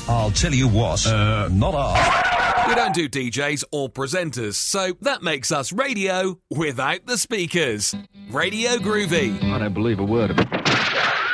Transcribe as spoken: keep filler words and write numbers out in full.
I'll tell you what, uh, not us. We don't do D Js or presenters, so that makes us radio without the speakers. Radio Groovy. I don't believe a word of it.